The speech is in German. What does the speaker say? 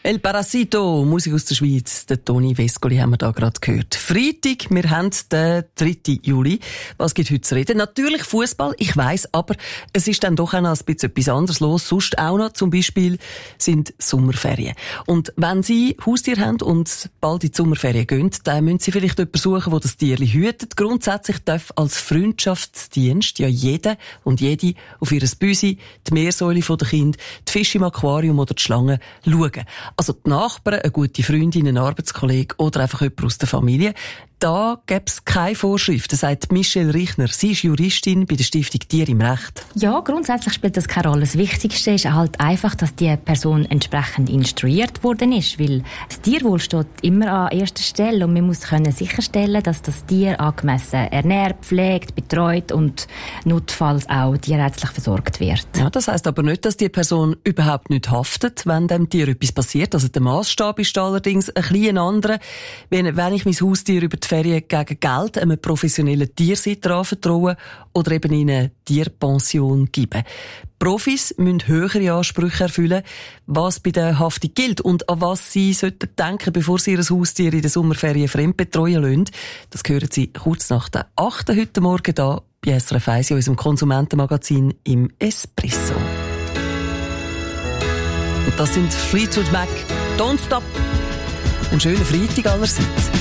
El Parasito, Musik aus der Schweiz. Der Toni Vescoli haben wir da gerade gehört. Freitag, wir haben den 3. Juli. Was gibt heute zu reden? Natürlich Fußball, ich weiss, aber es ist dann doch auch noch ein bisschen etwas anderes los. Sonst auch noch, zum Beispiel, sind Sommerferien. Und wenn Sie Haustier haben und bald in die Sommerferien gehen, dann müssen Sie vielleicht jemanden suchen, der das Tierli hütet. Grundsätzlich darf als Freundschaftsdienst ja jeder und jede auf ihr Büsi, die Meersäule der Kinder, die Fische im Aquarium oder die Schlangen schauen. Also die Nachbarn, eine gute Freundin, ein Arbeitskollege oder einfach jemand aus der Familie. Da gäbe es keine Vorschriften, sagt Michelle Richner. Sie ist Juristin bei der Stiftung Tier im Recht. Ja, grundsätzlich spielt das keine Rolle. Das Wichtigste ist halt einfach, dass die Person entsprechend instruiert worden ist, weil das Tierwohl steht immer an erster Stelle und man muss sicherstellen, dass das Tier angemessen ernährt, pflegt, betreut und notfalls auch tierärztlich versorgt wird. Ja, das heisst aber nicht, dass die Person überhaupt nicht haftet, wenn dem Tier etwas passiert. Also der Massstab ist allerdings ein bisschen anderer. Wenn ich mein Haustier über die Ferien gegen Geld einem professionellen Tiersitter anvertrauen oder eben in eine Tierpension geben. Profis müssen höhere Ansprüche erfüllen, was bei der Haftung gilt und an was sie sollten denken, bevor sie ihr Haustier in den Sommerferien fremdbetreuen lassen. Das hören Sie kurz nach der 8. heute Morgen da bei SRF 1 in unserem Konsumentenmagazin im Espresso. Und das sind Fleetwood Mac, Don't Stop. Einen schönen Freitag allerseits.